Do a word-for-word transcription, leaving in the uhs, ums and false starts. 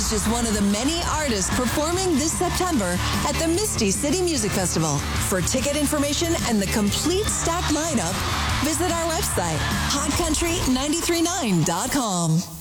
is just one of the many artists performing this September at the Misty City Music Festival. For ticket information and the complete stacked lineup, visit our website, hot country nine three nine dot com.